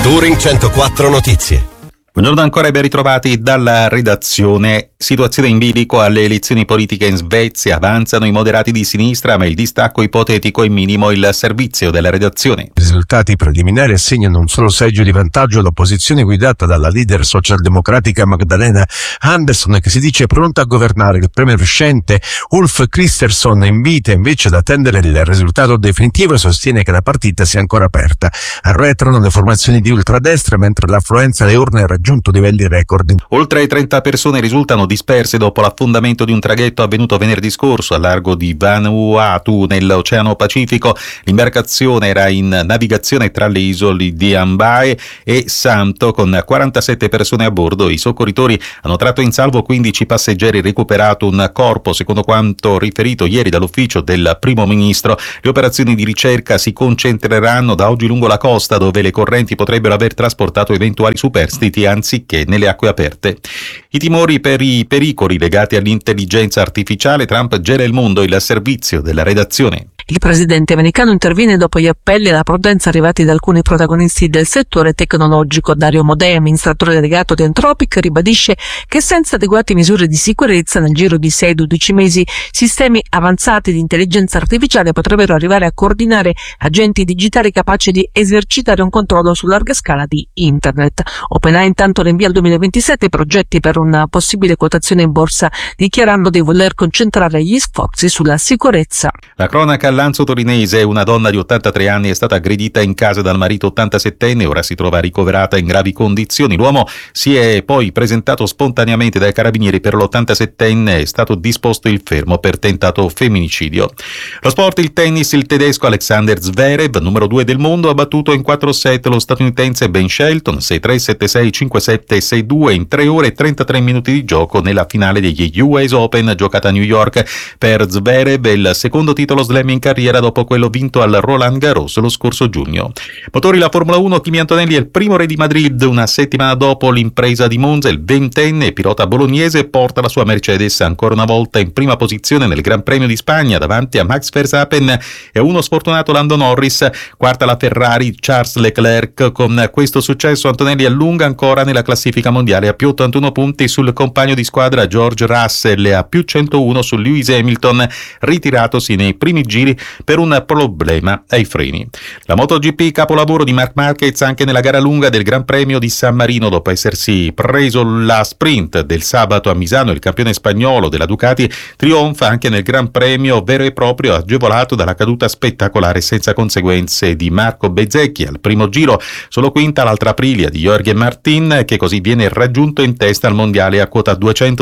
Touring 104 Notizie. Buongiorno ancora e ben ritrovati dalla redazione. Situazione in bilico alle elezioni politiche in Svezia. Avanzano i moderati di sinistra, ma il distacco ipotetico è minimo. Il servizio della redazione. I risultati preliminari assegnano un solo seggio di vantaggio all'opposizione guidata dalla leader socialdemocratica Magdalena Andersson, che si dice pronta a governare. Il premier uscente Ulf Kristersson invita invece ad attendere il risultato definitivo e sostiene che la partita sia ancora aperta. Arretrano le formazioni di ultradestra, mentre l'affluenza alle urne raggiunto livelli record. Oltre 30 persone risultano disperse dopo l'affondamento di un traghetto avvenuto venerdì scorso al largo di Vanuatu nell'Oceano Pacifico. L'imbarcazione era in navigazione tra le isole di Ambae e Santo con 47 persone a bordo. I soccorritori hanno tratto in salvo 15 passeggeri e recuperato un corpo, secondo quanto riferito ieri dall'ufficio del primo ministro. Le operazioni di ricerca si concentreranno da oggi lungo la costa, dove le correnti potrebbero aver trasportato eventuali superstiti anziché nelle acque aperte. I timori per i pericoli legati all'intelligenza artificiale. Trump gela il mondo. Il servizio della redazione. Il presidente americano interviene dopo gli appelli alla prudenza arrivati da alcuni protagonisti del settore tecnologico. Dario Modè, amministratore delegato di Anthropic, ribadisce che senza adeguate misure di sicurezza nel giro di 6-12 mesi sistemi avanzati di intelligenza artificiale potrebbero arrivare a coordinare agenti digitali capaci di esercitare un controllo su larga scala di Internet. OpenAI intanto rinvia al 2027 i progetti per una possibile quotazione in borsa, dichiarando di voler concentrare gli sforzi sulla sicurezza. La cronaca all'Anzo torinese. Una donna di 83 anni è stata aggredita in casa dal marito 87enne, ora si trova ricoverata in gravi condizioni. L'uomo si è poi presentato spontaneamente dai carabinieri. Per l'87enne è stato disposto il fermo per tentato femminicidio. Lo sport, il tennis. Il tedesco Alexander Zverev, numero 2 del mondo, ha battuto in 4 set lo statunitense Ben Shelton 6-3, 7-6, 5-7, 6-2 in 3 ore e 33 minuti di gioco nella finale degli US Open giocata a New York. Per Zverev è il secondo titolo slam in carriera dopo quello vinto al Roland Garros lo scorso giugno. Motori, la Formula 1. Kimi Antonelli è il primo re di Madrid. Una settimana dopo l'impresa di Monza, il ventenne pilota bolognese porta la sua Mercedes ancora una volta in prima posizione nel Gran Premio di Spagna davanti a Max Verstappen e uno sfortunato Lando Norris. Quarta la Ferrari, Charles Leclerc. Con questo successo Antonelli allunga ancora nella classifica mondiale a più 81 punti sul compagno di squadra George Russell e a più 101 su Lewis Hamilton, ritiratosi nei primi giri per un problema ai freni. La MotoGP, capolavoro di Marc Marquez anche nella gara lunga del Gran Premio di San Marino. Dopo essersi preso la sprint del sabato a Misano, il campione spagnolo della Ducati trionfa anche nel Gran Premio vero e proprio, agevolato dalla caduta spettacolare senza conseguenze di Marco Bezzecchi al primo giro. Solo quinta l'altra Aprilia di Jorge Martin, che così viene raggiunto in testa al mondiale a quota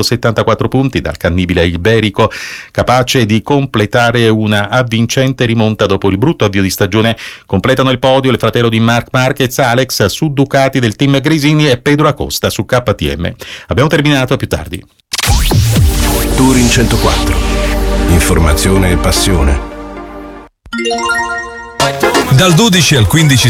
274 punti dal cannibile iberico, capace di completare una avvincente rimonta dopo il brutto avvio di stagione. Completano il podio il fratello di Marc Marquez, Alex, su Ducati del team Grisini, e Pedro Acosta su KTM. Abbiamo terminato, a più tardi. Touring 104. Informazione e passione. Dal 12 al 15